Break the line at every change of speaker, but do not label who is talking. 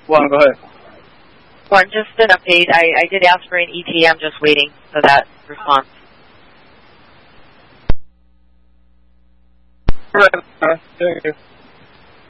Juan, go ahead.
Juan, just an update. I did ask for an ETA. I'm just waiting for that response.
All right. Thank you.